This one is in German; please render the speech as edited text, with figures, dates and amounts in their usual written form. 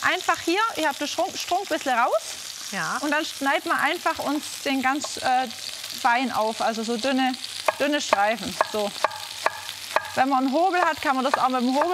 einfach hier, ihr habt den Strunk ein bisschen raus. Ja. Und dann schneiden wir einfach uns den ganz fein auf, also so dünne Streifen. So. Wenn man einen Hobel hat, kann man das auch mit dem Hobel